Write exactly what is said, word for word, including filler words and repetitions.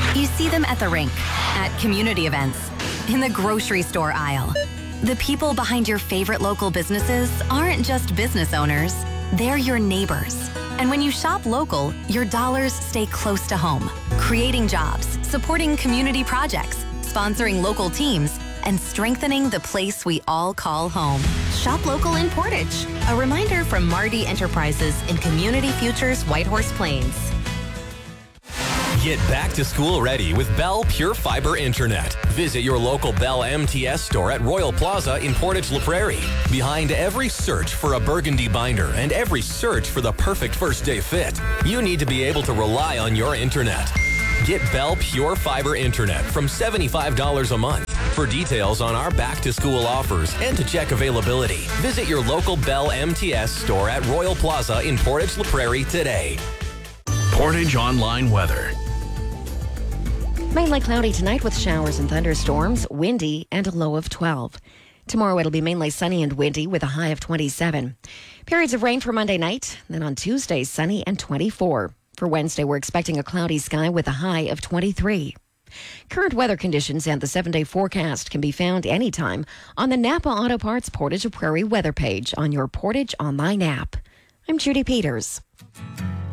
You see them at the rink, at community events, in the grocery store aisle. The people behind your favorite local businesses aren't just business owners, they're your neighbors. And when you shop local, your dollars stay close to home, creating jobs, supporting community projects, sponsoring local teams, and strengthening the place we all call home. Shop local in Portage. A reminder from Marty Enterprises in Community Futures Whitehorse Plains. Get back to school ready with Bell Pure Fiber Internet. Visit your local Bell M T S store at Royal Plaza in Portage La Prairie. Behind every search for a burgundy binder and every search for the perfect first day fit, you need to be able to rely on your internet. Get Bell Pure Fiber Internet from seventy-five dollars a month. For details on our back-to-school offers and to check availability, visit your local Bell M T S store at Royal Plaza in Portage La Prairie today. Portage Online Weather. Mainly cloudy tonight with showers and thunderstorms, windy, and a low of twelve. Tomorrow it'll be mainly sunny and windy with a high of twenty-seven. Periods of rain for Monday night, then on Tuesday, sunny and twenty-four. For Wednesday, we're expecting a cloudy sky with a high of twenty-three. Current weather conditions and the seven-day forecast can be found anytime on the Napa Auto Parts Portage La Prairie weather page on your Portage Online app. I'm Judy Peters.